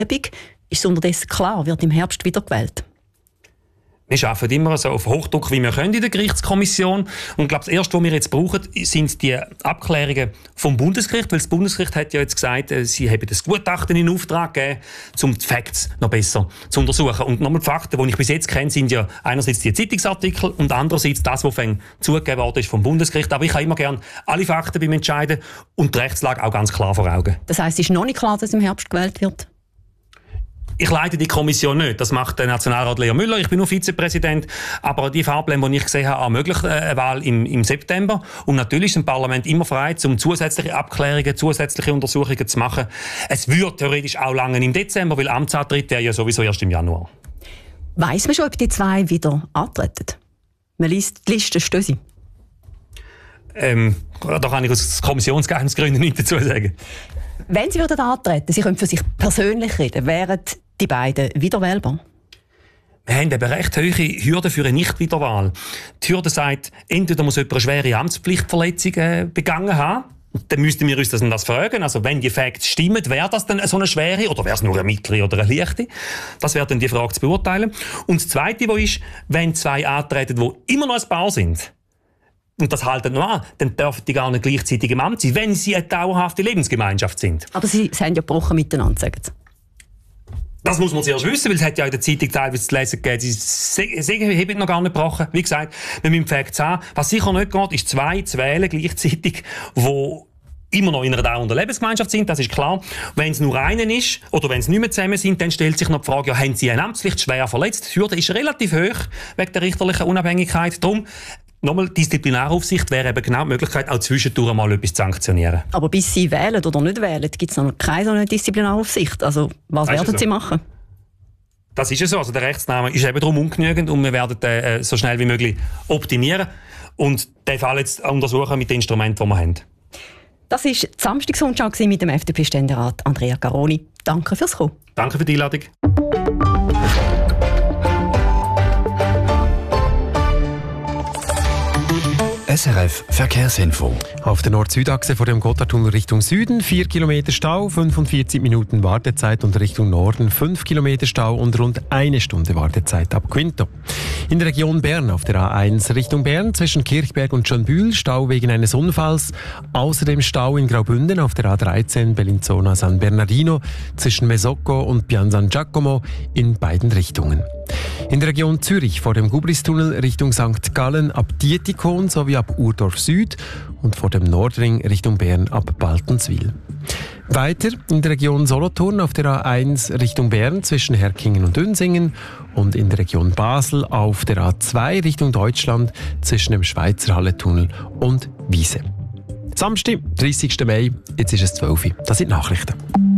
Ist es unterdessen klar, wird im Herbst wieder gewählt? Wir arbeiten immer so auf Hochdruck, wie wir können in der Gerichtskommission. Und ich glaube, das Erste, was wir jetzt brauchen, sind die Abklärungen vom Bundesgericht. Weil das Bundesgericht hat ja jetzt gesagt, sie haben das Gutachten in Auftrag gegeben, um die Facts noch besser zu untersuchen. Und nochmal die Fakten, die ich bis jetzt kenne, sind ja einerseits die Zeitungsartikel und andererseits das, was zugegeben worden ist vom Bundesgericht. Aber ich habe immer gerne alle Fakten beim Entscheiden und die Rechtslage auch ganz klar vor Augen. Das heisst, es ist noch nicht klar, dass im Herbst gewählt wird? Ich leite die Kommission nicht. Das macht der Nationalrat Leo Müller. Ich bin nur Vizepräsident. Aber die Fahrpläne, die ich gesehen habe, ermöglichen eine Wahl im September. Und natürlich ist im Parlament immer frei, um zusätzliche Abklärungen, zusätzliche Untersuchungen zu machen. Es würde theoretisch auch lange im Dezember, weil Amtsantritt wäre ja sowieso erst im Januar. Weiss man schon, ob die zwei wieder antreten? Man liest die Liste, stehen sie? Da kann ich aus Kommissionsgeheimnisgründen nichts dazu sagen. Wenn sie würden antreten, Sie können für sich persönlich reden, wären die beiden wieder wählbar? Wir haben eben recht hohe Hürden für eine Nichtwiederwahl. Die Hürde sagt, entweder muss jemand eine schwere Amtspflichtverletzung begangen haben. Dann müssten wir uns das fragen. Also, wenn die Facts stimmen, wäre das dann so eine schwere oder wäre es nur eine mittlere oder eine leichte? Das wäre dann die Frage zu beurteilen. Und das Zweite, was ist, wenn zwei antreten, die immer noch ein Paar sind, und das halten noch an, dann dürfen die gar nicht gleichzeitig im Amt sein, wenn sie eine dauerhafte Lebensgemeinschaft sind. Aber sie haben ja gebrochen miteinander, sagen sie. Das muss man zuerst wissen, weil es hat ja in der Zeitung teilweise zu lesen gegeben, sie haben noch gar nicht gebrochen. Wie gesagt, wir müssen Facts haben. Was sicher nicht geht, ist zwei zu wählen gleichzeitig, die immer noch in einer dauernden Lebensgemeinschaft sind, das ist klar. Wenn es nur einen ist, oder wenn sie nicht mehr zusammen sind, dann stellt sich noch die Frage, ja, haben sie eine Amtspflicht schwer verletzt? Die Hürde ist relativ hoch, wegen der richterlichen Unabhängigkeit. Darum, nochmal, Disziplinaraufsicht wäre eben genau die Möglichkeit, auch zwischendurch mal etwas zu sanktionieren. Aber bis Sie wählen oder nicht wählen, gibt es noch keine so eine Disziplinaraufsicht. Also, was werden Sie machen? Das ist ja so. Also, der Rechtsname ist eben darum ungenügend und wir werden den so schnell wie möglich optimieren und den Fall jetzt untersuchen mit den Instrumenten, die wir haben. Das war die Samstagsrundschau mit dem FDP-Ständerat Andrea Caroni. Danke fürs Kommen. Danke für die Einladung. SRF Verkehrsinfo. Auf der Nord-Süd-Achse vor dem Gotthardtunnel Richtung Süden 4 Kilometer Stau, 45 Minuten Wartezeit und Richtung Norden 5 Kilometer Stau und rund 1 Stunde Wartezeit ab Quinto. In der Region Bern auf der A1 Richtung Bern zwischen Kirchberg und Schönbühl Stau wegen eines Unfalls. Außerdem Stau in Graubünden auf der A13 Bellinzona San Bernardino zwischen Mesocco und Pian San Giacomo in beiden Richtungen. In der Region Zürich vor dem Gubristunnel Richtung St. Gallen ab Dietikon sowie ab Urdorf Süd und vor dem Nordring Richtung Bern ab Baltenswil. Weiter in der Region Solothurn auf der A1 Richtung Bern zwischen Herkingen und Dünsingen und in der Region Basel auf der A2 Richtung Deutschland zwischen dem Schweizer Halletunnel und Wiese. Samstag, 30. Mai, jetzt ist es 12 Uhr. Das sind Nachrichten.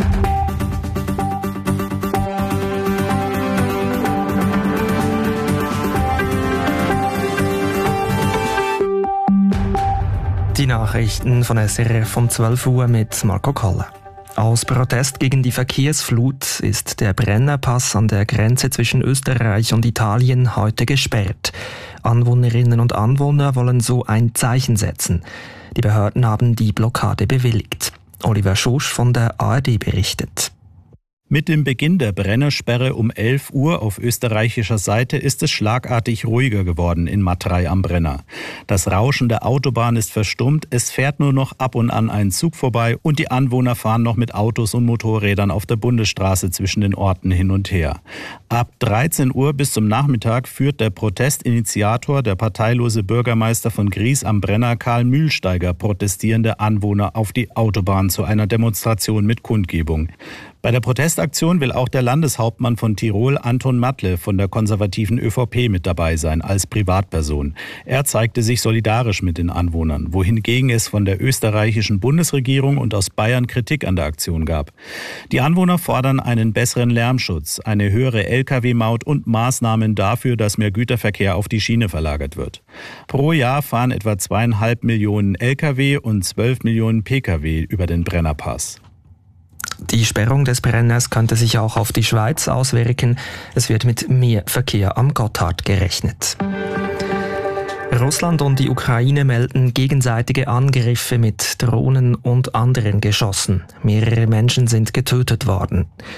Die Nachrichten von SRF um 12 Uhr mit Marco Koller. Aus Protest gegen die Verkehrsflut ist der Brennerpass an der Grenze zwischen Österreich und Italien heute gesperrt. Anwohnerinnen und Anwohner wollen so ein Zeichen setzen. Die Behörden haben die Blockade bewilligt. Oliver Schosch von der ARD berichtet. Mit dem Beginn der Brennersperre um 11 Uhr auf österreichischer Seite ist es schlagartig ruhiger geworden in Matrei am Brenner. Das Rauschen der Autobahn ist verstummt, es fährt nur noch ab und an ein Zug vorbei und die Anwohner fahren noch mit Autos und Motorrädern auf der Bundesstraße zwischen den Orten hin und her. Ab 13 Uhr bis zum Nachmittag führt der Protestinitiator, der parteilose Bürgermeister von Gries am Brenner, Karl Mühlsteiger, protestierende Anwohner auf die Autobahn zu einer Demonstration mit Kundgebung. Bei der Protestaktion will auch der Landeshauptmann von Tirol, Anton Matle, von der konservativen ÖVP mit dabei sein, als Privatperson. Er zeigte sich solidarisch mit den Anwohnern, wohingegen es von der österreichischen Bundesregierung und aus Bayern Kritik an der Aktion gab. Die Anwohner fordern einen besseren Lärmschutz, eine höhere Lkw-Maut und Maßnahmen dafür, dass mehr Güterverkehr auf die Schiene verlagert wird. Pro Jahr fahren etwa 2,5 Millionen Lkw und 12 Millionen Pkw über den Brennerpass. Die Sperrung des Brenners könnte sich auch auf die Schweiz auswirken. Es wird mit mehr Verkehr am Gotthard gerechnet. Russland und die Ukraine melden gegenseitige Angriffe mit Drohnen und anderen Geschossen. Mehrere Menschen sind getötet worden.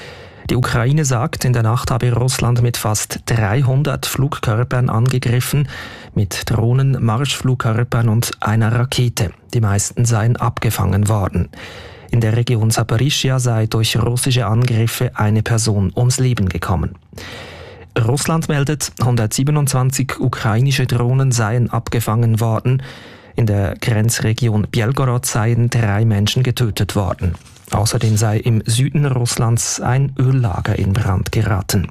Die Ukraine sagt, in der Nacht habe Russland mit fast 300 Flugkörpern angegriffen, mit Drohnen, Marschflugkörpern und einer Rakete. Die meisten seien abgefangen worden. In der Region Saporischschja sei durch russische Angriffe eine Person ums Leben gekommen. Russland meldet, 127 ukrainische Drohnen seien abgefangen worden. In der Grenzregion Belgorod seien 3 Menschen getötet worden. Außerdem sei im Süden Russlands ein Öllager in Brand geraten.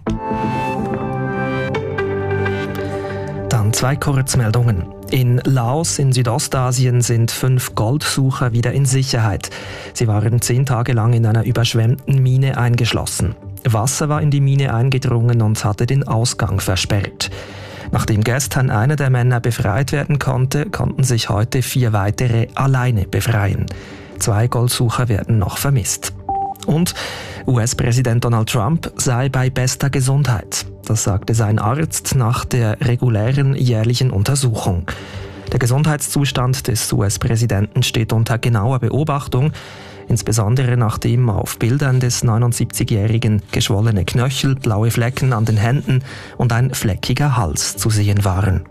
Dann 2 Kurzmeldungen. In Laos in Südostasien sind 5 Goldsucher wieder in Sicherheit. Sie waren 10 Tage lang in einer überschwemmten Mine eingeschlossen. Wasser war in die Mine eingedrungen und hatte den Ausgang versperrt. Nachdem gestern einer der Männer befreit werden konnte, konnten sich heute 4 weitere alleine befreien. 2 Goldsucher werden noch vermisst. Und US-Präsident Donald Trump sei bei bester Gesundheit. Das sagte sein Arzt nach der regulären jährlichen Untersuchung. Der Gesundheitszustand des US-Präsidenten steht unter genauer Beobachtung, insbesondere nachdem auf Bildern des 79-Jährigen geschwollene Knöchel, blaue Flecken an den Händen und ein fleckiger Hals zu sehen waren.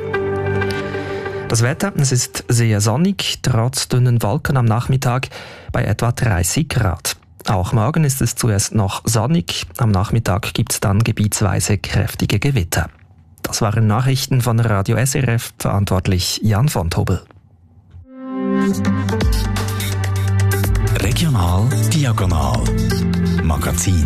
Das Wetter, es ist sehr sonnig, trotz dünnen Wolken am Nachmittag bei etwa 30 Grad. Auch morgen ist es zuerst noch sonnig, am Nachmittag gibt es dann gebietsweise kräftige Gewitter. Das waren Nachrichten von Radio SRF, verantwortlich Jan von Tobel. Regional Diagonal Magazin.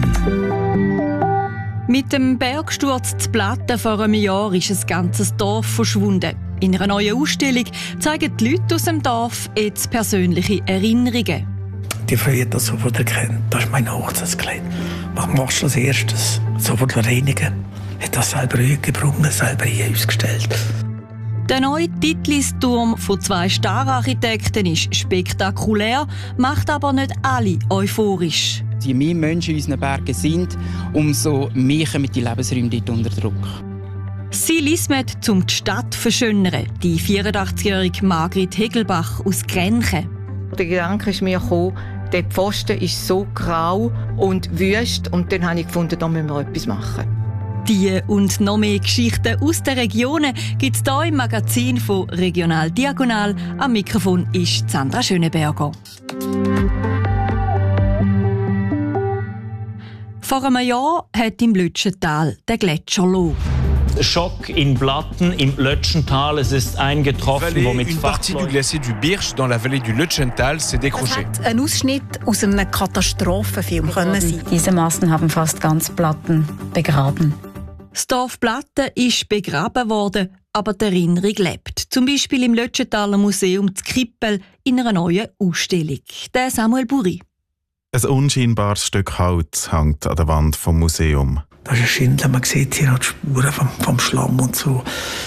Mit dem Bergsturz zu Platten vor einem Jahr ist ein ganzes Dorf verschwunden. In einer neuen Ausstellung zeigen die Leute aus dem Dorf jetzt persönliche Erinnerungen. Die Frau das sofort erkennt. Das ist mein Hochzeitskleid. Was machst du als erstes? Sofort reinigen. Hat das selber gebrungen, selber hier ausgestellt. Der neue Titlisturm von 2 Star-Architekten ist spektakulär, macht aber nicht alle euphorisch. Je mehr Menschen in unseren Bergen sind, umso mehr kommen die Lebensräume dort unter Druck. Sie lismet, um die Stadt zu verschönern, die 84-jährige Margrit Hegelbach aus Grenchen. Der Gedanke ist mir gekommen, der Pfosten ist so grau und wüst, und dann habe ich gefunden, da müssen wir etwas machen. Die und noch mehr Geschichten aus den Regionen gibt es hier im Magazin von Regional Diagonal. Am Mikrofon ist Sandra Schöneberger. Vor einem Jahr hat im Lütschental der Gletscher Loh. Schock in Blatten im Lötschental. Es ist eingetroffen, womit Une partie du glacier du Birch dans la vallée du Lötschental s'est décroché. Das ein Ausschnitt aus einem Katastrophenfilm können sein. Diese Massen haben fast ganz Platten begraben. Das Dorf Platten ist begraben worden, aber die Erinnerung lebt. Zum Beispiel im Lötschentaler Museum zu Krippel in einer neuen Ausstellung. Der Samuel Buri. Ein unscheinbares Stück Holz hängt an der Wand vom Museum. Das ist ein Schindel, man sieht hier noch die Spuren vom Schlamm und so.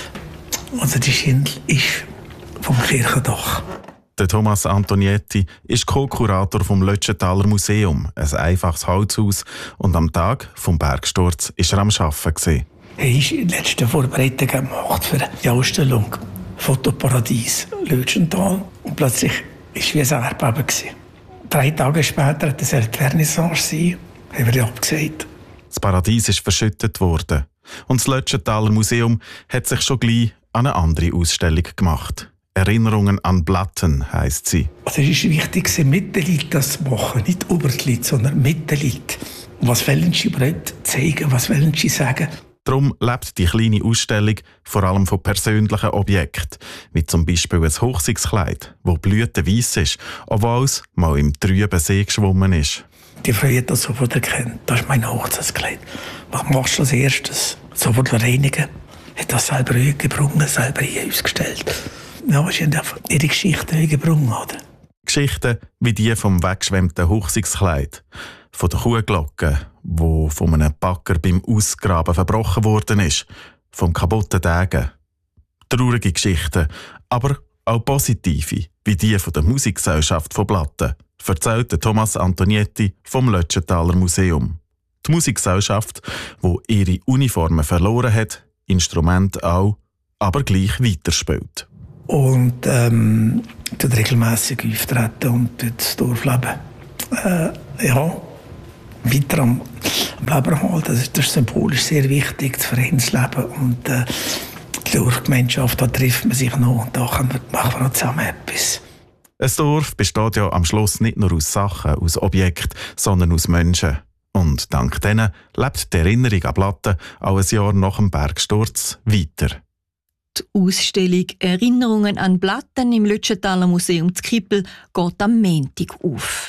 Also die Schindel ist vom Kirchendach. Der Thomas Antonietti ist Co-Kurator vom Lötschentaler Museum, ein einfaches Holzhaus, und am Tag vom Bergsturz war er am Arbeiten. Er hat die letzten Vorbereitungen gemacht für die Ausstellung Fotoparadies Lötschental, und plötzlich war es wie ein Erdbeben. 3 Tage später hat es eine Vernissage sein, haben wir abgesagt. Das Paradies ist verschüttet worden. Und das Lötschentaler Museum hat sich schon gleich an eine andere Ausstellung gemacht. Erinnerungen an Platten heisst sie. Also es ist wichtig, mit den Leuten das zu machen. Nicht über die Leute, sondern mit den Leuten. Und was wollen sie überhaupt zeigen? Was wollen sie sagen? Darum lebt die kleine Ausstellung vor allem von persönlichen Objekten, wie zum Beispiel ein Hochzeitskleid, das blütenweiss ist, obwohl es mal im trüben See geschwommen ist. Die Frau hat das sofort erkennt. Das ist mein Hochzeitskleid. Was machst du als erstes? Sofort reinigen. Hat das selber gebrungen, selber hier ausgestellt. Ja, sie haben einfach ihre Geschichten gebrungen, oder? Geschichten wie die vom weggeschwemmten Hochzeitskleid, von der Kuhglocke, die von einem Bagger beim Ausgraben verbrochen worden ist, vom kaputten Degen. Traurige Geschichten, aber auch positive, wie die von der Musikgesellschaft von Platten, erzählt Thomas Antonietti vom Lötschentaler Museum. Die Musikgesellschaft, die ihre Uniformen verloren hat, Instrumente auch, aber gleich weiterspielt. Und regelmässig auftreten und das Dorf leben. Ja, weiter am Leben halten. Das ist symbolisch sehr wichtig, das Vereinsleben. Und durch die Gemeinschaft, da trifft man sich noch und da machen wir noch zusammen etwas. Ein Dorf besteht ja am Schluss nicht nur aus Sachen, aus Objekten, sondern aus Menschen. Und dank denen lebt die Erinnerung an Platten auch ein Jahr nach dem Bergsturz weiter. Die Ausstellung «Erinnerungen an Platten» im Lötschentaler Museum zu Kippel geht am Montag auf.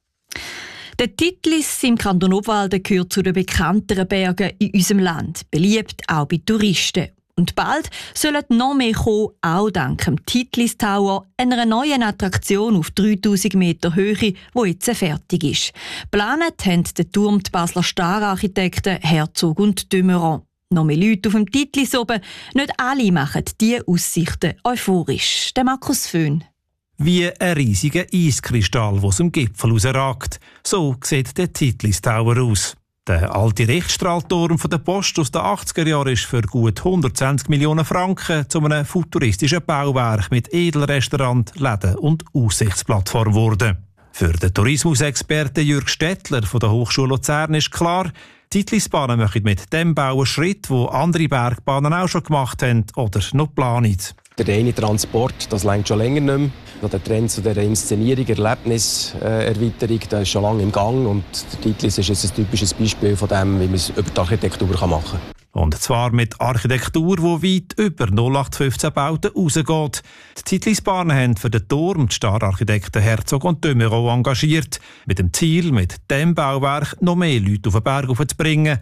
Der Titlis im Kanton Obwalden gehört zu den bekannteren Bergen in unserem Land, beliebt auch bei Touristen. Und bald sollen noch mehr kommen, auch dank dem Titlis Tower, einer neuen Attraktion auf 3000 Meter Höhe, die jetzt fertig ist. Geplant haben den Turm die Basler Star-Architekten Herzog und de Meuron. Noch mehr Leute auf dem Titlis oben. Nicht alle machen diese Aussichten euphorisch. Der Markus Föhn. Wie ein riesiger Eiskristall, der aus dem Gipfel rausragt. So sieht der Titlis Tower aus. Der alte Richtstrahlturm von der Post aus den 80er Jahren ist für gut 120 Millionen Franken zu einem futuristischen Bauwerk mit Edelrestaurant, Läden und Aussichtsplattform geworden. Für den Tourismusexperten Jürg Stettler von der Hochschule Luzern ist klar, die Titlisbahnen machen mit dem Bau einen Schritt, den andere Bergbahnen auch schon gemacht haben oder noch planen. Der reine Transport, das reicht schon länger nicht mehr. Der Trend zu dieser Inszenierung, Erlebniserweiterung, der ist schon lange im Gang. Und der Titlis ist jetzt ein typisches Beispiel von dem, wie man es über die Architektur machen kann. Und zwar mit Architektur, die weit über 0815 Bauten rausgeht. Die Titlisbahnen haben für den Turm die Star-Architekten Herzog und de Meuron engagiert, mit dem Ziel, mit diesem Bauwerk noch mehr Leute auf den Berg aufzubringen.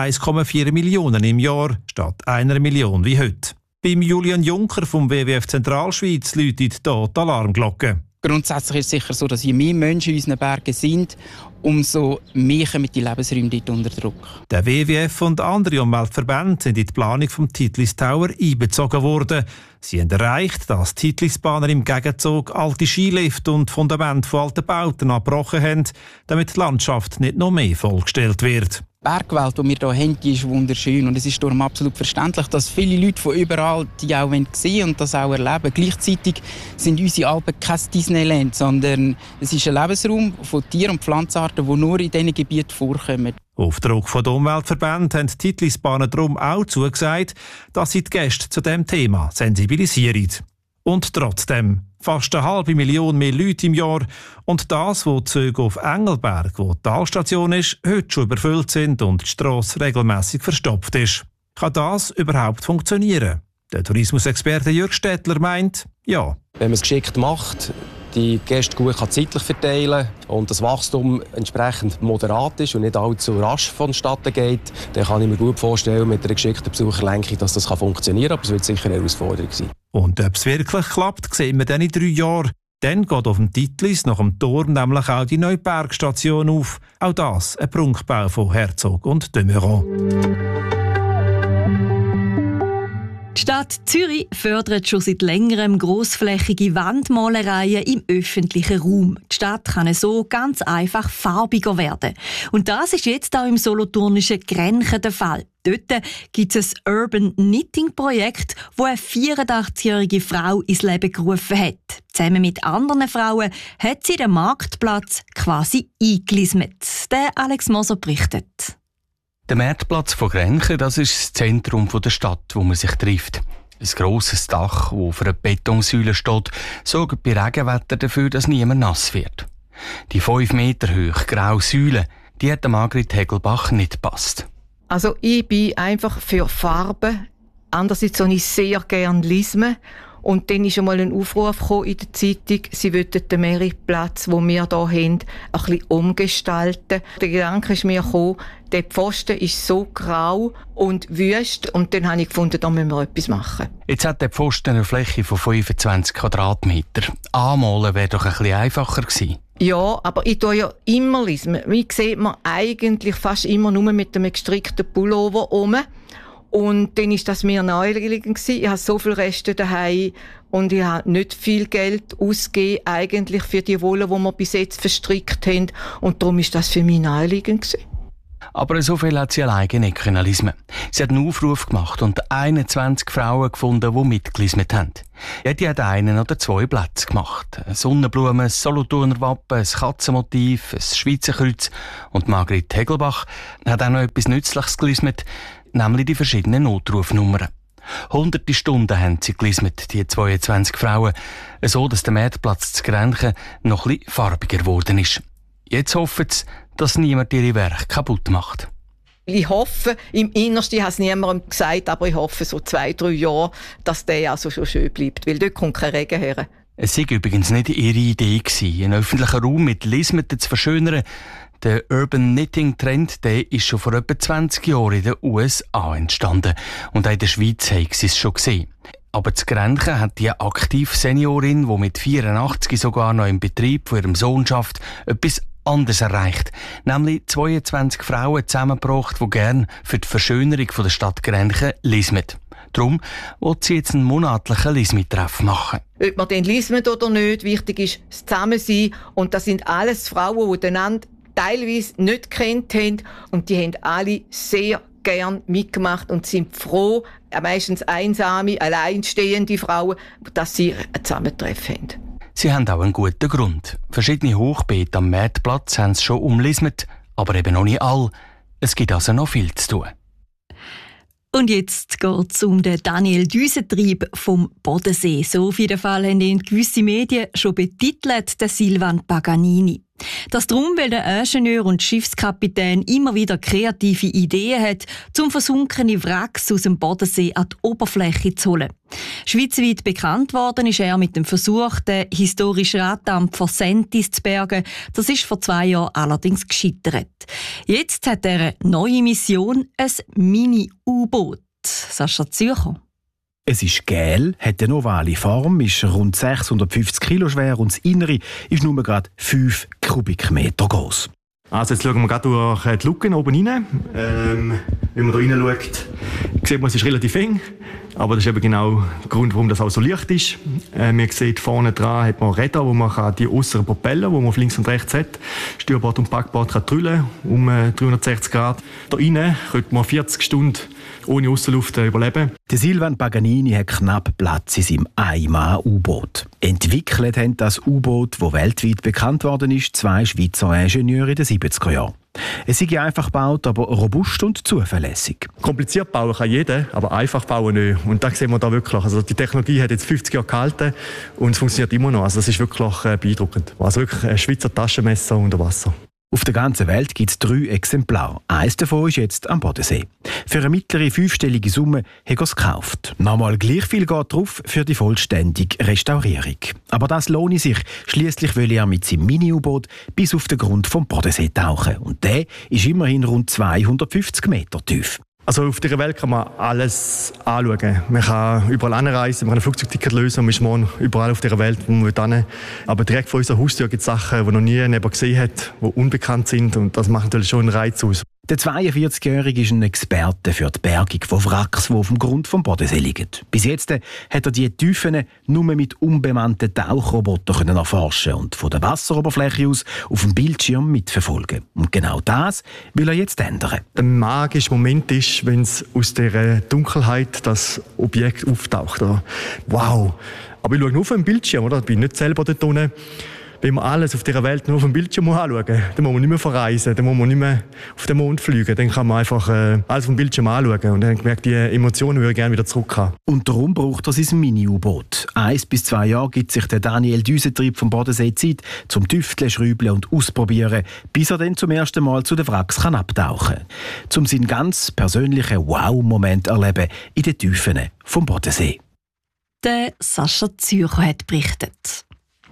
1,4 Millionen im Jahr statt 1 Million wie heute. Beim Julian Juncker vom WWF Zentralschweiz läutet hier die Alarmglocke. Grundsätzlich ist es sicher so, dass je mehr Menschen in unseren Bergen sind, umso mehr kommen die Lebensräume dort unter Druck. Der WWF und andere Umweltverbände sind in die Planung vom Titlis Tower einbezogen worden. Sie haben erreicht, dass Titlisbahner im Gegenzug alte Skilifte und Fundamente von alten Bauten abgebrochen haben, damit die Landschaft nicht noch mehr vollgestellt wird. Die Bergwelt, die wir hier haben, die ist wunderschön und es ist darum absolut verständlich, dass viele Leute von überall die auch sehen und das auch erleben. Gleichzeitig sind unsere Alpen kein Disneyland, sondern es ist ein Lebensraum von Tier- und Pflanzenarten, die nur in diesen Gebieten vorkommen. Auf Druck von der Umweltverbände haben die Titlisbahnen darum auch zugesagt, dass sie die Gäste zu diesem Thema sensibilisieren. Und trotzdem, fast 500.000 mehr Leute im Jahr und das, wo die Züge auf Engelberg, wo die Talstation ist, heute schon überfüllt sind und die Strasse regelmässig verstopft ist. Kann das überhaupt funktionieren? Der Tourismusexperte Jürg Stettler meint, ja. Wenn man es geschickt macht, die Gäste gut zeitlich verteilen und das Wachstum entsprechend moderat ist und nicht allzu rasch vonstatten geht, dann kann ich mir gut vorstellen, mit einer geschickten Besucherlenkung, dass das funktionieren kann, aber es wird sicher eine Herausforderung sein. Und ob es wirklich klappt, sehen wir dann in 3 Jahren. Dann geht auf dem Titlis nach dem Turm nämlich auch die neue Bergstation auf. Auch das ein Prunkbau von Herzog und de Meuron. Die Stadt Zürich fördert schon seit längerem grossflächige Wandmalereien im öffentlichen Raum. Die Stadt kann so ganz einfach farbiger werden. Und das ist jetzt auch im solothurnischen Grenchen der Fall. Dort gibt es ein Urban Knitting Projekt, das eine 84-jährige Frau ins Leben gerufen hat. Zusammen mit anderen Frauen hat sie den Marktplatz quasi eingelismet. Der Alex Moser berichtet. Der Marktplatz von Grenchen, das ist das Zentrum der Stadt, wo man sich trifft. Ein grosses Dach, das auf einer Betonsäule steht, sorgt bei Regenwetter dafür, dass niemand nass wird. Die 5 Meter hohe graue Säule, die hat Margrit Hegelbach nicht gepasst. Also ich bin einfach für Farben. Andererseits habe ich sehr gerne Lismen. Und dann ist einmal ein Aufruf in der Zeitung, sie wollten den Meritplatz, den wir hier haben, ein bisschen umgestalten. Der Gedanke ist mir gekommen, der Pfosten ist so grau und wüst und dann habe ich gefunden, da müssen wir etwas machen. Jetzt hat der Pfosten eine Fläche von 25 Quadratmeter. Anmalen wäre doch ein bisschen einfacher gewesen. Ja, aber ich tue ja immer Lismen. Wie sieht man eigentlich fast immer nur mit einem gestrickten Pullover um. Und dann war das mir naheliegend gewesen. Ich habe so viele Reste daheim und ich habe nicht viel Geld ausgegeben eigentlich für die Wolle, die wir bis jetzt verstrickt haben. Und darum ist das für mich naheliegend gewesen. Aber so viel hat sie alleine nicht lesen. Sie hat einen Aufruf gemacht und 21 Frauen gefunden, die mitgelesen haben. Jede hat einen oder zwei Plätze gemacht. Eine Sonnenblume, ein Solothurner Wappen, ein Katzenmotiv, ein Schweizer Kreuz. Und Margrit Hegelbach hat auch noch etwas Nützliches gelesen, nämlich die verschiedenen Notrufnummern. Hunderte Stunden haben sie gelesen, die 22 Frauen, so dass der Marktplatz zu Grenchen noch ein bisschen farbiger geworden ist. Jetzt hoffen sie, dass niemand ihre Werke kaputt macht. Ich hoffe, im Innersten, ich habe es niemandem gesagt, aber ich hoffe so 2-3 Jahre, dass der also schon schön bleibt, weil dort kommt kein Regen her. Es war übrigens nicht ihre Idee gewesen, einen öffentlichen Raum mit Lesmeten zu verschönern. Der Urban Knitting Trend, der ist schon vor etwa 20 Jahren in den USA entstanden. Und auch in der Schweiz haben sie es schon gesehen. Aber zu Grenchen hat die aktive Seniorin, die mit 84 sogar noch im Betrieb von ihrem Sohn schafft, etwas anderes erreicht. Nämlich 22 Frauen zusammengebracht, die gerne für die Verschönerung der Stadt Grenchen lesen. Darum will sie jetzt einen monatlichen Lismi-Treff machen. Ob man den lesen oder nicht, wichtig ist das Zusammensein. Und das sind alles Frauen, die einander teilweise nicht gekannt haben. Und die haben alle sehr gern mitgemacht und sind froh, meistens einsame, alleinstehende Frauen, dass sie ein Zusammentreff haben. Sie haben auch einen guten Grund. Verschiedene Hochbeete am Marktplatz haben es schon umlismet, aber eben noch nicht alle. Es gibt also noch viel zu tun. Und jetzt geht es um den Daniel Düsentrieb vom Bodensee. So auf jeden Fall haben ihn gewisse Medien schon betitelt, den Silvan Paganini. Das darum, weil der Ingenieur und Schiffskapitän immer wieder kreative Ideen hat, um versunkene Wracks aus dem Bodensee an die Oberfläche zu holen. Schweizweit bekannt worden ist er mit dem Versuch, den historischen Raddampfer Sentis zu bergen. Das ist vor 2 Jahren allerdings gescheitert. Jetzt hat er eine neue Mission, ein Mini-U-Boot. Sascha Zürcher. Es ist gel, hat eine ovale Form, ist rund 650 Kilo schwer und das Innere ist nur gerade 5 Kubikmeter groß. Also jetzt schauen wir gerade durch die Luken oben rein. Wenn man da rein schaut, sieht man, es ist relativ eng. Aber das ist eben genau der Grund, warum das auch so leicht ist. Man sieht, vorne dran hat man Räder, wo man die äußeren Propeller, die man auf links und rechts hat, Steuerbord und Backbord kann drüllen, um 360 Grad. Da rein könnte man 40 Stunden ohne Aussenluft überleben. Der Silvan Paganini hat knapp Platz in seinem Einmann-U-Boot. Entwickelt haben das U-Boot, das weltweit bekannt worden ist, 2 Schweizer Ingenieure in den 70er Jahren. Es sei einfach gebaut, aber robust und zuverlässig. Kompliziert bauen kann jeder, aber einfach bauen nicht. Und das sehen wir da wirklich. Also die Technologie hat jetzt 50 Jahre gehalten und es funktioniert immer noch. Also das ist wirklich beeindruckend. Also wirklich ein Schweizer Taschenmesser unter Wasser. Auf der ganzen Welt gibt es 3 Exemplare. Eines davon ist jetzt am Bodensee. Für eine mittlere 5-stellige Summe hat er es gekauft. Nochmal gleich viel geht drauf für die vollständige Restaurierung. Aber das lohnt sich. Schliesslich will er mit seinem Mini-U-Boot bis auf den Grund vom Bodensee tauchen. Und der ist immerhin rund 250 Meter tief. Also auf dieser Welt kann man alles anschauen. Man kann überall anreisen, man kann ein Flugzeugticket lösen und man ist morgen überall auf dieser Welt, wo man will. Aber direkt vor unserer Haustür gibt es Sachen, die noch nie jemand gesehen hat, die unbekannt sind und das macht natürlich schon einen Reiz aus. Der 42-Jährige ist ein Experte für die Bergung von Wracks, die auf dem Grund vom Bodensee liegen. Bis jetzt hat er die Tiefen nur mit unbemannten Tauchrobotern erforschen und von der Wasseroberfläche aus auf dem Bildschirm mitverfolgen. Und genau das will er jetzt ändern. Der magische Moment ist, wenn es aus der Dunkelheit das Objekt auftaucht. Wow! Aber ich schaue nur auf den Bildschirm, oder? Ich bin nicht selber dort unten. Wenn man alles auf dieser Welt nur auf dem Bildschirm anschauen, dann muss man nicht mehr verreisen, dann muss man nicht mehr auf den Mond fliegen. Dann kann man einfach alles auf dem Bildschirm anschauen. Und dann gemerkt, die Emotionen würde ich gerne wieder zurück haben. Und darum braucht er sein Mini-U-Boot. 1 bis 2 Jahre gibt sich der Daniel Düsentrieb vom Bodensee Zeit, zum Tüfteln, Schrübeln und Ausprobieren, bis er dann zum ersten Mal zu den Wracks abtauchen kann. Um seinen ganz persönlichen Wow-Moment erleben in den Tiefen vom Bodensee. Der Sascha Zürcher hat berichtet.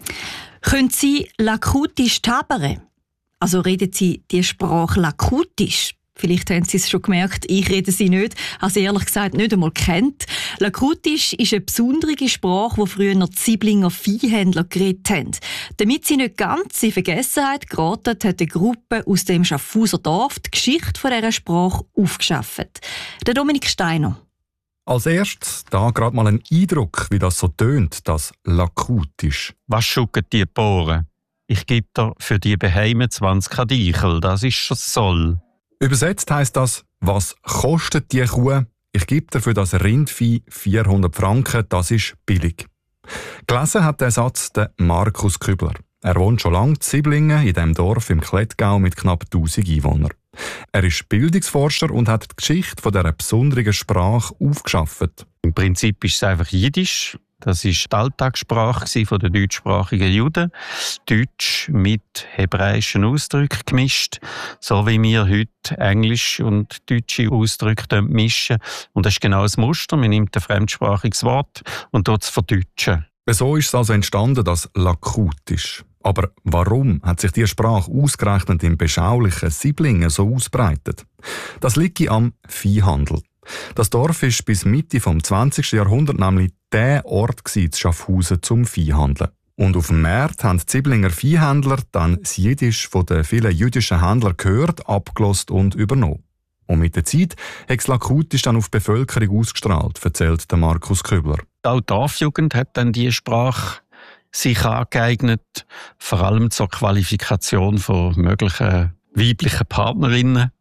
Können Sie Lakutisch tabere? Also reden Sie die Sprache Lakutisch? Vielleicht haben Sie es schon gemerkt, ich rede sie nicht, also ehrlich gesagt nicht einmal kennt. Lakutisch ist eine besondere Sprache, die früher noch die Sieblinger Viehhändler geredet haben. Damit sie nicht ganz in Vergessenheit geraten, hat eine Gruppe aus dem Schaffhauser Dorf die Geschichte von dieser Sprache aufgeschafft. Der Dominik Steiner. Als erstes da gerade mal ein Eindruck, wie das so tönt, das Lakutisch. Was schucken die Bohren? Ich gebe dir für die Beheime 20 Kadichel, das ist schon soll. Übersetzt heisst das, was kostet die Kuh? Ich gebe dafür das Rindvieh 400 Franken, das ist billig. Gelesen hat der Satz der Markus Kübler. Er wohnt schon lange in Siblingen, in dem Dorf im Klettgau mit knapp 1000 Einwohnern. Er ist Bildungsforscher und hat die Geschichte von dieser besonderen Sprache aufgeschafft. Im Prinzip ist es einfach Jiddisch. Das war die Alltagssprache der deutschsprachigen Juden. Deutsch mit hebräischen Ausdrücken gemischt, so wie wir heute Englisch und deutsche Ausdrücke mischen. Und das ist genau das Muster. Man nimmt ein fremdsprachiges Wort und tut es verdeutschen. So ist es also entstanden, das Lakutisch. Aber warum hat sich diese Sprache ausgerechnet im beschaulichen Siblingen so ausbreitet? Das liegt am Viehhandel. Das Dorf war bis Mitte des 20. Jahrhunderts nämlich der Ort in Schaffhausen zum Viehhandeln. Und auf dem Markt haben die Siblinger Viehhändler dann das Jiddisch von den vielen jüdischen Händlern gehört, abgelost und übernommen. Und mit der Zeit hat das Lakutisch dann auf die Bevölkerung ausgestrahlt, erzählt der Markus Kübler. Auch die Dorfjugend hat dann diese Sprache sich angeeignet, vor allem zur Qualifikation von möglichen weiblichen Partnerinnen.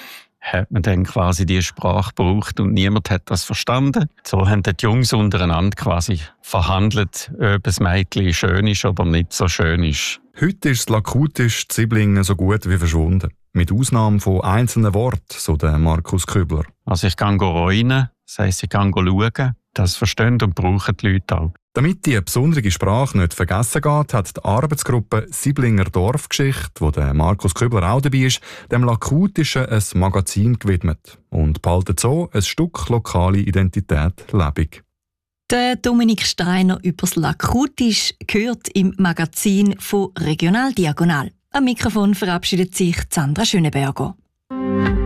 Hat man dann quasi diese Sprache gebraucht und niemand hat das verstanden. So haben die Jungs untereinander quasi verhandelt, ob das Mädchen schön ist oder nicht so schön ist. Heute ist das Lakutisch in Siblingen so gut wie verschwunden. Mit Ausnahme von einzelnen Worten, so der Markus Kübler. Also ich gehe rein, das heisst, ich gehe schauen. Das verstehen und brauchen die Leute auch. Damit die besondere Sprache nicht vergessen geht, hat die Arbeitsgruppe Siblinger Dorfgeschichte, wo der Markus Kübler auch dabei ist, dem Lakutischen ein Magazin gewidmet und behaltet so ein Stück lokale Identität lebendig. Der Dominik Steiner über das Lakutisch gehört im Magazin von Regional Diagonal. Am Mikrofon verabschiedet sich Sandra Schöneberger.